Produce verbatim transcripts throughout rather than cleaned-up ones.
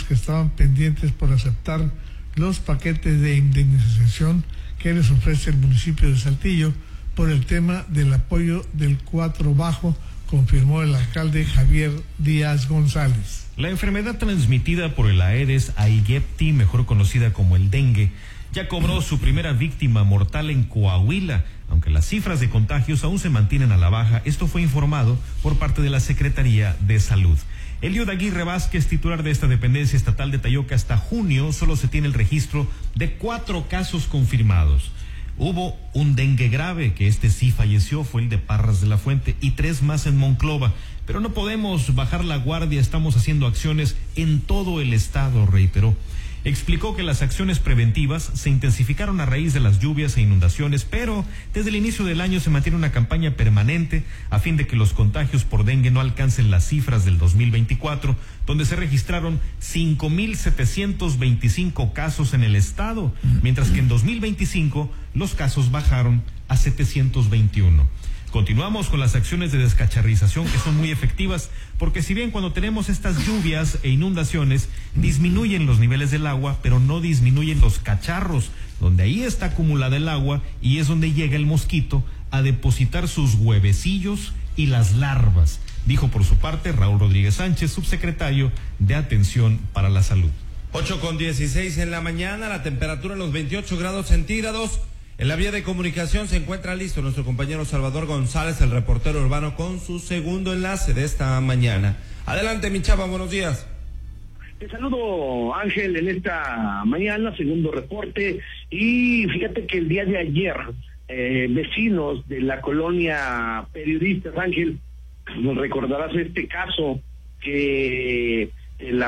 que estaban pendientes por aceptar los paquetes de indemnización que les ofrece el municipio de Saltillo por el tema del apoyo del cuatro bajo, confirmó el alcalde Javier Díaz González. La enfermedad transmitida por el Aedes aegypti, mejor conocida como el dengue, ya cobró su primera víctima mortal en Coahuila, aunque las cifras de contagios aún se mantienen a la baja. Esto fue informado por parte de la Secretaría de Salud. Eliud Aguirre Vázquez, titular de esta dependencia estatal, detalló que hasta junio solo se tiene el registro de cuatro casos confirmados. Hubo un dengue grave, que este sí falleció, fue el de Parras de la Fuente, y tres más en Monclova. Pero no podemos bajar la guardia, estamos haciendo acciones en todo el estado, reiteró. Explicó que las acciones preventivas se intensificaron a raíz de las lluvias e inundaciones, pero desde el inicio del año se mantiene una campaña permanente a fin de que los contagios por dengue no alcancen las cifras del dos mil veinticuatro, donde se registraron cinco mil setecientos veinticinco casos en el estado, mientras que en dos mil veinticinco los casos bajaron a setecientos veintiuno. Continuamos con las acciones de descacharrización, que son muy efectivas, porque si bien cuando tenemos estas lluvias e inundaciones disminuyen los niveles del agua, pero no disminuyen los cacharros, donde ahí está acumulada el agua y es donde llega el mosquito a depositar sus huevecillos y las larvas, dijo por su parte Raúl Rodríguez Sánchez, subsecretario de Atención para la Salud. ocho con dieciséis en la mañana, la temperatura en los veintiocho grados centígrados. En la vía de comunicación se encuentra listo nuestro compañero Salvador González, el reportero urbano, con su segundo enlace de esta mañana. Adelante, mi chava, buenos días. Te saludo, Ángel, en esta mañana, segundo reporte. Y fíjate que el día de ayer, eh, vecinos de la colonia Periodistas, Ángel, nos recordarás este caso que eh,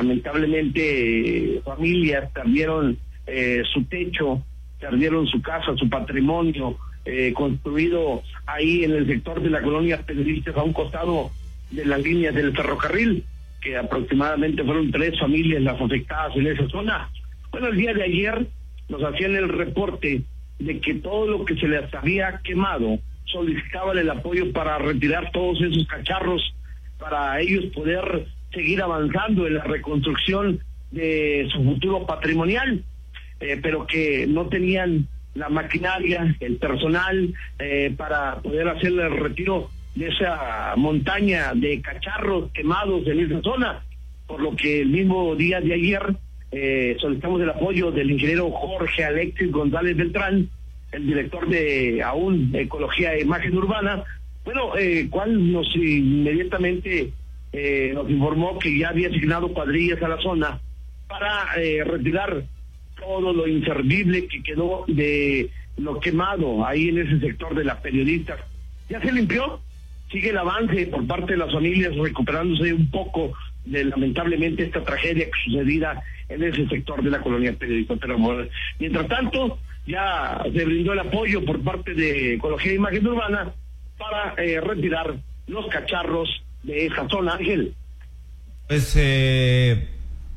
lamentablemente familias perdieron eh, su techo, perdieron su casa, su patrimonio eh, construido ahí en el sector de la colonia Periodistas, a un costado de las líneas del ferrocarril, que aproximadamente fueron tres familias las afectadas en esa zona. Bueno, el día de ayer nos hacían el reporte de que todo lo que se les había quemado solicitaban el apoyo para retirar todos esos cacharros, para ellos poder seguir avanzando en la reconstrucción de su futuro patrimonial. Eh, pero que no tenían la maquinaria, el personal eh, para poder hacer el retiro de esa montaña de cacharros quemados en esa zona, por lo que el mismo día de ayer eh, solicitamos el apoyo del ingeniero Jorge Alexis González Beltrán, el director de aún Ecología e Imagen Urbana, bueno, eh, cual nos inmediatamente eh, nos informó que ya había asignado cuadrillas a la zona para eh, retirar todo lo inservible que quedó de lo quemado ahí en ese sector de las Periodistas. Ya se limpió, sigue el avance por parte de las familias recuperándose un poco de lamentablemente esta tragedia que sucedida en ese sector de la colonia Periodistas. Pero mientras tanto ya se brindó el apoyo por parte de Ecología e Imagen Urbana para eh, retirar los cacharros de esa zona, Ángel. Pues eh...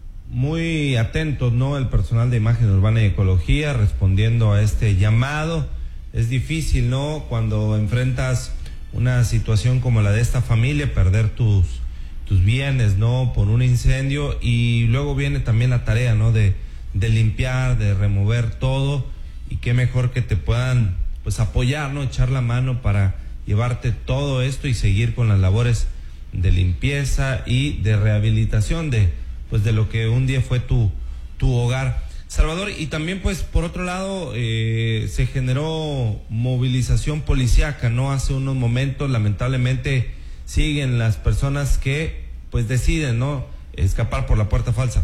muy atentos, ¿no? El personal de Imagen Urbana y Ecología respondiendo a este llamado. Es difícil, ¿no? Cuando enfrentas una situación como la de esta familia, perder tus tus bienes, ¿no? Por un incendio, y luego viene también la tarea, ¿no? De, de limpiar, de remover todo, y qué mejor que te puedan, pues, apoyar, ¿no? Echar la mano para llevarte todo esto y seguir con las labores de limpieza y de rehabilitación de pues de lo que un día fue tu, tu hogar. Salvador, y también pues por otro lado eh, se generó movilización policíaca, ¿no? Hace unos momentos lamentablemente siguen las personas que pues deciden, ¿no? Escapar por la puerta falsa.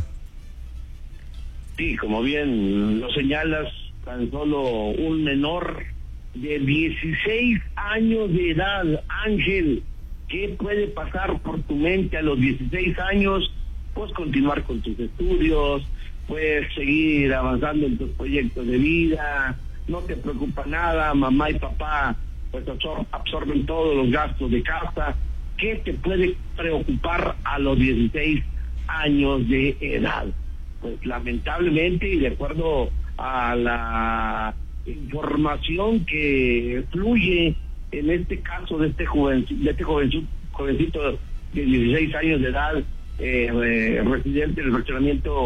Sí, como bien lo señalas, tan solo un menor de dieciséis años de edad, Ángel, ¿qué puede pasar por tu mente a los dieciséis años? Pues continuar con tus estudios, pues seguir avanzando en tus proyectos de vida, no te preocupa nada, mamá y papá pues absor- absorben todos los gastos de casa. ¿Qué te puede preocupar a los dieciséis años de edad? Pues lamentablemente, y de acuerdo a la información que fluye en este caso de este joven, de este jovencito, jovencito de dieciséis años de edad, Eh, eh, residente del fraccionamiento